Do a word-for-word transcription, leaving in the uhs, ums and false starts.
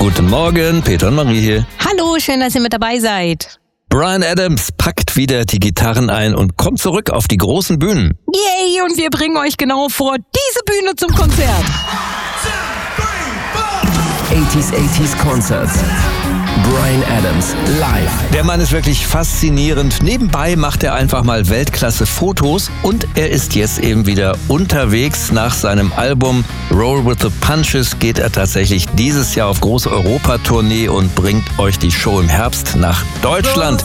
Guten Morgen, Peter und Marie hier. Hallo, schön, dass ihr mit dabei seid. Bryan Adams packt wieder die Gitarren ein und kommt zurück auf die großen Bühnen. Yay, und wir bringen euch genau vor diese Bühne zum Konzert. achtziger achtziger Concerts. Bryan Adams live. Der Mann ist wirklich faszinierend. Nebenbei macht er einfach mal Weltklasse-Fotos und er ist jetzt eben wieder unterwegs. Nach seinem Album Roll with the Punches geht er tatsächlich dieses Jahr auf große Europatournee und bringt euch die Show im Herbst nach Deutschland.